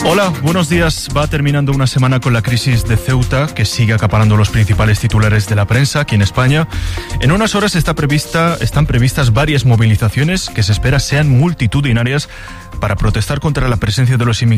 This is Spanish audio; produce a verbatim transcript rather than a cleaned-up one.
Hola, buenos días. Va terminando una semana con la crisis de Ceuta, que sigue acaparando los principales titulares de la prensa aquí en España. En unas horas está prevista, están previstas varias movilizaciones que se espera sean multitudinarias para protestar contra la presencia de los inmigrantes